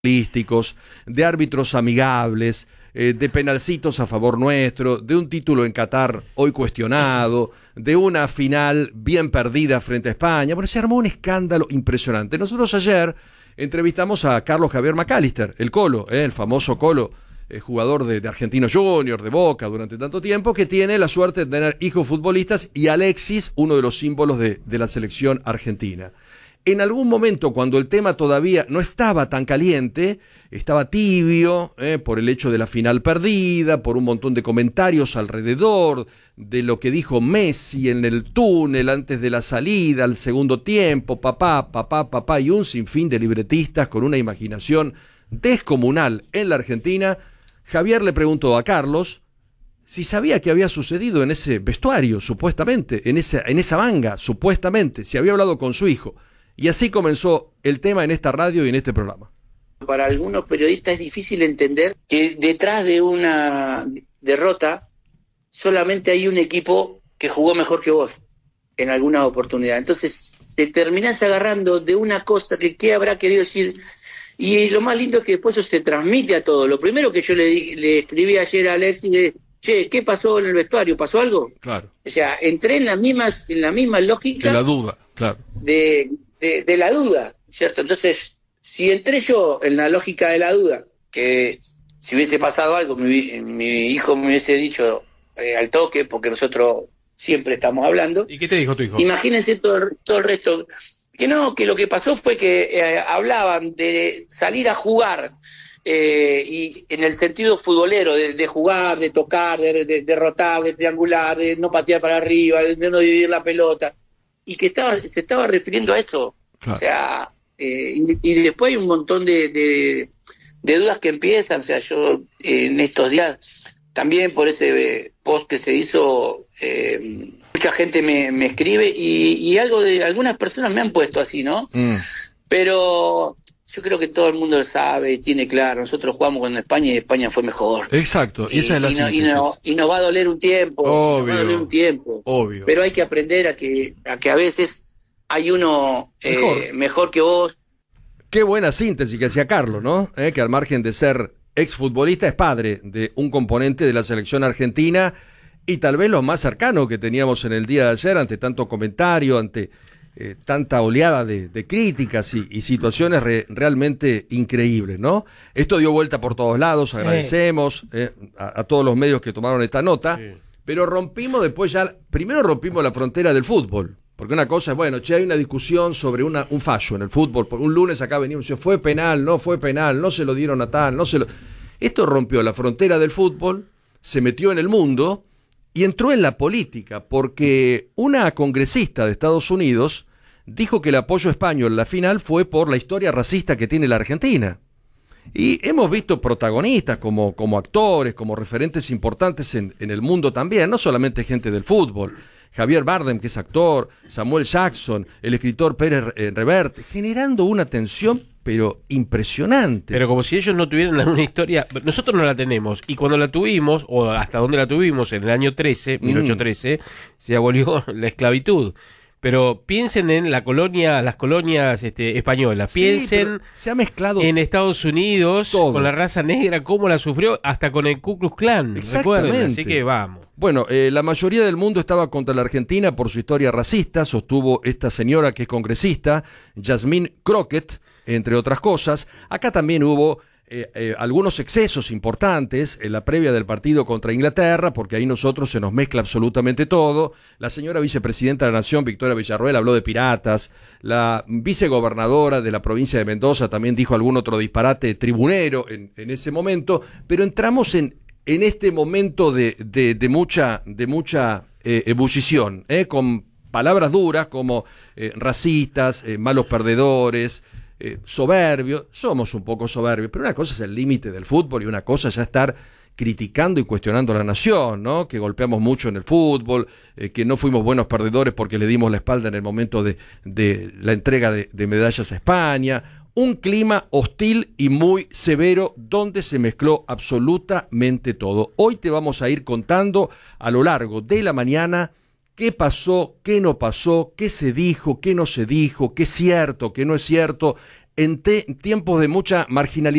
futbolísticos, de árbitros amigables, de penalcitos a favor nuestro, de un título en Qatar hoy cuestionado, de una final bien perdida frente a España. Bueno, se armó un escándalo impresionante. Nosotros ayer entrevistamos a Carlos Javier McAllister, el Colo, el famoso Colo, jugador de Argentinos Juniors, de Boca durante tanto tiempo, que tiene la suerte de tener hijos futbolistas, y Alexis, uno de los símbolos de la selección argentina. En algún momento, cuando el tema todavía no estaba tan caliente, estaba tibio, por el hecho de la final perdida, por un montón de comentarios alrededor de lo que dijo Messi en el túnel antes de la salida, al segundo tiempo, papá, y un sinfín de libretistas con una imaginación descomunal en la Argentina. Javier le preguntó a Carlos si sabía qué había sucedido en ese vestuario, supuestamente, en esa manga, supuestamente, si había hablado con su hijo. Y así comenzó el tema en esta radio y en este programa. Para algunos periodistas es difícil entender que detrás de una derrota solamente hay un equipo que jugó mejor que vos en alguna oportunidad. Entonces te terminás agarrando de una cosa que qué habrá querido decir. Y lo más lindo es que después eso se transmite a todo. Lo primero que yo le escribí ayer a Alexis es: che, ¿qué pasó en el vestuario? ¿Pasó algo? Claro. O sea, entré en la misma lógica de la duda, claro. De la duda, ¿cierto? Entonces, si entré yo en la lógica de la duda, que si hubiese pasado algo, mi hijo me hubiese dicho al toque, porque nosotros siempre estamos hablando. ¿Y qué te dijo tu hijo? Imagínense todo el resto. Que no, que lo que pasó fue que hablaban de salir a jugar, y en el sentido futbolero, de jugar, de tocar, de derrotar, de triangular, de no patear para arriba, de no dividir la pelota, y que se estaba refiriendo a eso. Claro. O sea, y después hay un montón de dudas que empiezan. O sea, yo en estos días, también por ese post que se hizo, mucha gente me escribe, y algunas personas me han puesto así, ¿no? Pero yo creo que todo el mundo lo sabe y tiene claro. Nosotros jugamos con España y España fue mejor. Exacto, esa es la síntesis. Y nos va a doler un tiempo. Obvio. Obvio. Pero hay que aprender a que a veces hay uno mejor que vos. Qué buena síntesis que hacía Carlos, ¿no? Que al margen de ser exfutbolista es padre de un componente de la selección argentina, y tal vez lo más cercano que teníamos en el día de ayer, ante tanto comentario, ante tanta oleada de críticas y situaciones realmente increíbles, ¿no? Esto dio vuelta por todos lados, agradecemos a todos los medios que tomaron esta nota, pero rompimos después primero rompimos la frontera del fútbol, porque una cosa es, bueno, hay una discusión sobre un fallo en el fútbol, por un lunes acá venimos, fue penal, no se lo dieron a tal, Esto rompió la frontera del fútbol, se metió en el mundo y entró en la política, porque una congresista de Estados Unidos dijo que el apoyo español en la final fue por la historia racista que tiene la Argentina. Y hemos visto protagonistas como actores, como referentes importantes en el mundo también, no solamente gente del fútbol. Javier Bardem, que es actor, Samuel Jackson, el escritor Pérez Reverte, generando una tensión pero impresionante. Pero como si ellos no tuvieran una historia, nosotros no la tenemos, y cuando la tuvimos, o hasta donde la tuvimos, en el año 1813, se abolió la esclavitud. Pero piensen en las colonias españolas, piensen se ha mezclado en Estados Unidos todo, con la raza negra, cómo la sufrió, hasta con el Ku Klux Klan, recuerden, así que vamos. Bueno, la mayoría del mundo estaba contra la Argentina por su historia racista, sostuvo esta señora que es congresista, Yasmín Crockett, entre otras cosas. Acá también hubo algunos excesos importantes en la previa del partido contra Inglaterra, porque ahí nosotros se nos mezcla absolutamente todo. La señora vicepresidenta de la Nación, Victoria Villarroel, habló de piratas. La vicegobernadora de la provincia de Mendoza también dijo algún otro disparate tribunero en ese momento, pero entramos en este momento de mucha ebullición, con palabras duras como racistas, malos perdedores, soberbios. Somos un poco soberbios, pero una cosa es el límite del fútbol y una cosa ya estar criticando y cuestionando a la nación, ¿no? Que golpeamos mucho en el fútbol, que no fuimos buenos perdedores porque le dimos la espalda en el momento de la entrega de medallas a España. Un clima hostil y muy severo donde se mezcló absolutamente todo. Hoy te vamos a ir contando a lo largo de la mañana qué pasó, qué no pasó, qué se dijo, qué no se dijo, qué es cierto, qué no es cierto, en tiempos de mucha marginalidad